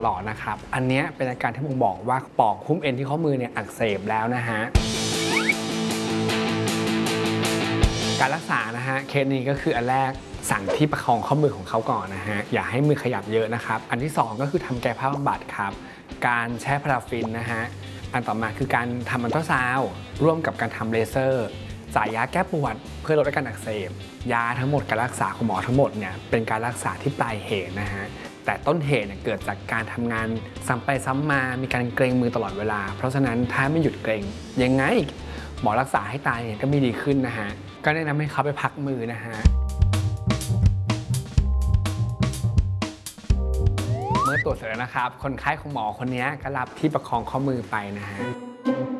หล่อนะครับอันนี้เป็นอาการที่ผมบอกว่าปอกหุ้มเอ็นที่ข้อมือเนี่ยอักเสบแล้วนะฮะการรักษานะฮะเคสนี้ก็คืออันแรกสั่งที่ประคองข้อมือของเขาก่อนนะฮะอย่าให้มือขยับเยอะนะครับอันที่2ก็คือทำกายภาพบำบัดครับการแช่พาราฟินนะฮะอันต่อมาคือการทำอัลตราซาวด์ร่วมกับการทำเลเซอร์จ่ายยาแก้ปวดเพื่อลดอาการอักเสบยาทั้งหมดการรักษาของหมอทั้งหมดเนี่ยเป็นการรักษาที่ปลายเหตุนะฮะแต่ต้นเหตุเนี่ยเกิดจากการทำงานซ้ำไปซ้ำมามีการเกรงมือตลอดเวลาเพราะฉะนั้นถ้าไม่หยุดเกรงยังไงหมอรักษาให้ตายเนี่ยก็ไม่ดีขึ้นนะฮะก็แนะนำให้เขาไปพักมือนะฮะเมื่อตรวจเสร็จแล้วนะครับคนไข้ของหมอคนนี้ก็รับที่ประคองข้อมือไปนะฮะ